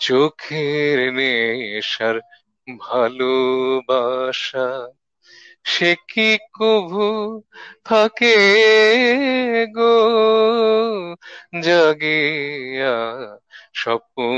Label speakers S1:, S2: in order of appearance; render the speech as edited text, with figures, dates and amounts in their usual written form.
S1: চোখের নেশার ভালোবাসা সে কি কভু থাকে গো, জাগিয়া স্বপ্ন